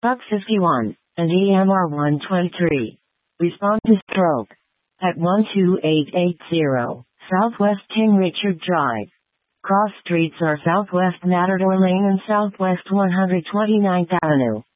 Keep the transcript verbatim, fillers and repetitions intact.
Buck fifty-one, and E M R one twenty-three. Respond to stroke at one two eight eight zero, Southwest King Richard Drive. Cross streets are Southwest Matador Lane and Southwest one hundred twenty-ninth Avenue.